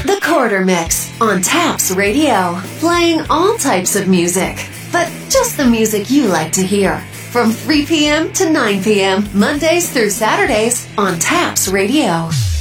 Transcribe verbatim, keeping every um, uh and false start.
The Quarter Mix on Taps Radio, playing all types of music, but just the music you like to hear. From three p.m. to nine p.m., Mondays through Saturdays on Taps Radio.